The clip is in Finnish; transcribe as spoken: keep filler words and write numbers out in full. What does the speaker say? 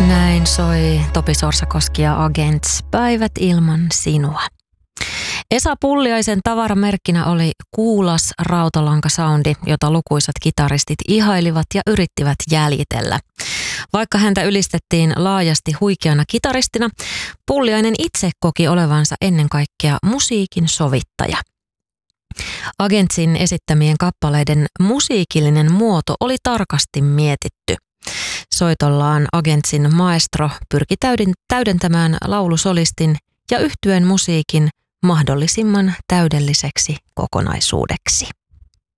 Näin soi Topi Sorsakoski ja Agents Päivät ilman sinua. Esa Pulliaisen tavaramerkkinä oli kuulas rautalankasoundi, jota lukuisat kitaristit ihailivat ja yrittivät jäljitellä. Vaikka häntä ylistettiin laajasti huikeana kitaristina, Pulliainen itse koki olevansa ennen kaikkea musiikin sovittaja. Agentsin esittämien kappaleiden musiikillinen muoto oli tarkasti mietitty. Soitollaan Agentsin maestro pyrki täydentämään laulusolistin ja yhtyen musiikin mahdollisimman täydelliseksi kokonaisuudeksi.